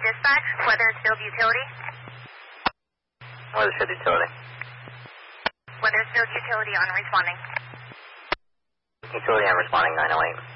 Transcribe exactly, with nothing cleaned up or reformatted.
dispatch, Weathersfield Utility. Weathersfield Utility. Weathersfield Utility on responding. Utility on responding nine oh eight.